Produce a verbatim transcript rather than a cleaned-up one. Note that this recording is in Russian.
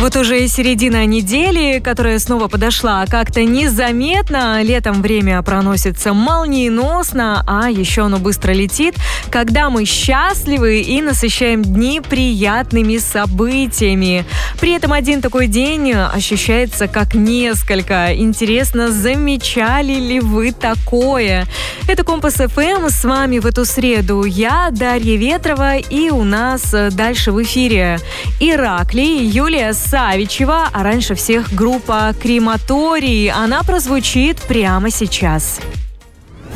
Вот уже середина недели, которая снова подошла, как-то незаметно. Летом время проносится молниеносно, а еще оно быстро летит, когда мы счастливы и насыщаем дни приятными событиями. При этом один такой день ощущается как несколько. Интересно, замечали ли вы такое? Это Компас эф эм, с вами в эту среду я, Дарья Ветрова, и у нас дальше в эфире Ираклий, Юлия Савичева, а раньше всех группа «Крематорий». Она прозвучит прямо сейчас.